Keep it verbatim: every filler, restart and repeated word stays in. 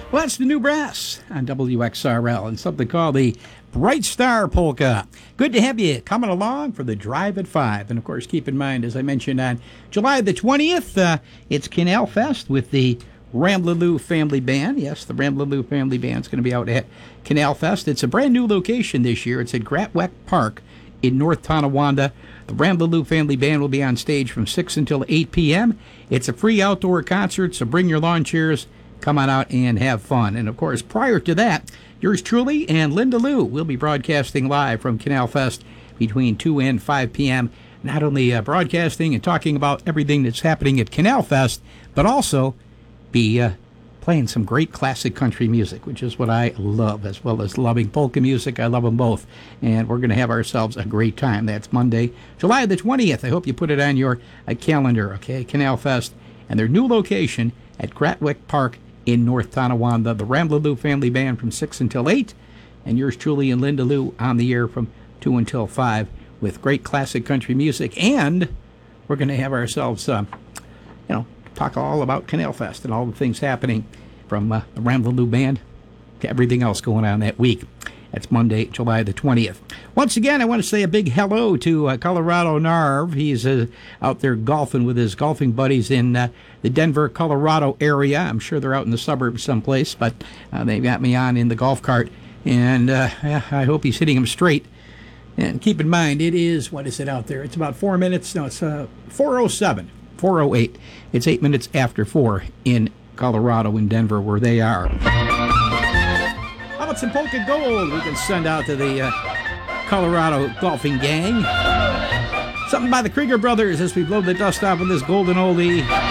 Well, that's the New Brass on W X R L and something called the Bright Star Polka. Good to have you coming along for the Drive at five. And, of course, keep in mind, as I mentioned, on July the twentieth, uh, it's Canal Fest with the Ramblin' Family Band. Yes, the Ramblin' Family Band is going to be out at Canal Fest. It's a brand new location this year. It's at Gratwick Park in North Tonawanda. The Ramblin' Family Band will be on stage from six until eight p.m. It's a free outdoor concert, so bring your lawn chairs. Come on out and have fun. And, of course, prior to that, yours truly and Linda Lou will be broadcasting live from Canal Fest between two and five p.m. Not only uh, broadcasting and talking about everything that's happening at Canal Fest, but also be uh, playing some great classic country music, which is what I love, as well as loving polka music. I love them both. And we're going to have ourselves a great time. That's Monday, July the twentieth. I hope you put it on your uh, calendar, okay? Canal Fest and their new location at Gratwick Park in North Tonawanda. The Ramblin' Family Band from six until eight, and yours truly and Linda Lou on the air from two until five with great classic country music. And we're going to have ourselves, uh, you know, talk all about Canal Fest and all the things happening from uh, the Ramblin' Band to everything else going on that week. That's Monday, July the twentieth. Once again, I want to say a big hello to uh, Colorado Narv. He's uh, out there golfing with his golfing buddies in uh, the Denver, Colorado area. I'm sure they're out in the suburbs someplace, but uh, they got me on in the golf cart, and uh, I hope he's hitting them straight. And keep in mind, it is, what is it out there? It's about four minutes. No, it's uh, four oh seven, four oh eight. It's eight minutes after four in Colorado, in Denver, where they are. How about some polka gold we can send out to the uh, Colorado golfing gang? Something by the Krieger Brothers as we blow the dust off of this golden oldie.